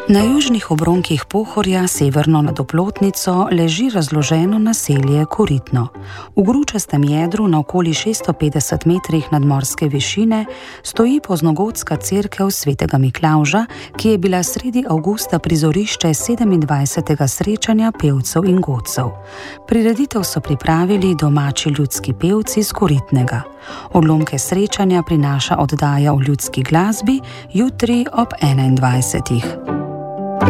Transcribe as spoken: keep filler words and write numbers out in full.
Na južnih obronkih Pohorja, severno nad Oplotnico, leži razloženo naselje Koritno. V gručastem jedru na okoli šeststo petdeset metrih nadmorske višine stoji poznogotska cerkev svetega Miklavža, ki je bila sredi avgusta prizorišče sedemindvajsetega srečanja pevcev in godcev. Prireditev so pripravili domači ljudski pevci iz Koritnega. Odlomke srečanja prinaša oddaja o ljudski glasbi jutri ob enaindvajsetih.